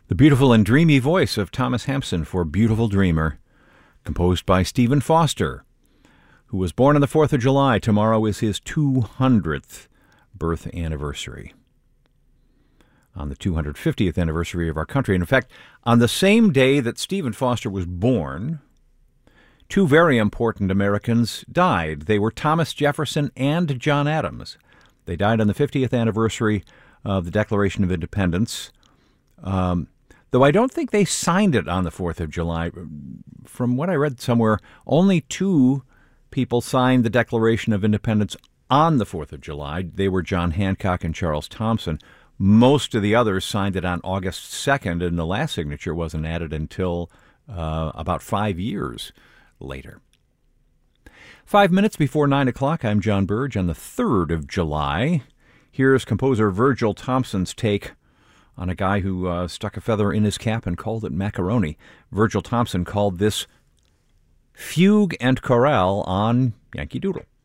The beautiful and dreamy voice of Thomas Hampson for Beautiful Dreamer, composed by Stephen Foster, who was born on the 4th of July. Tomorrow is his 200th birth anniversary. On the 250th anniversary of our country. And in fact, on the same day that Stephen Foster was born, two very important Americans died. They were Thomas Jefferson and John Adams. They died on the 50th anniversary of the Declaration of Independence. Though I don't think they signed it on the 4th of July. From what I read somewhere, only two people signed the Declaration of Independence on the 4th of July. They were John Hancock and Charles Thompson. Most of the others signed it on August 2nd, and the last signature wasn't added until about 5 years later. 5 minutes before 9 o'clock, I'm John Burge on the 3rd of July. Here's composer Virgil Thompson's take on a guy who stuck a feather in his cap and called it macaroni. Virgil Thompson called this Fugue and Chorale on Yankee Doodle.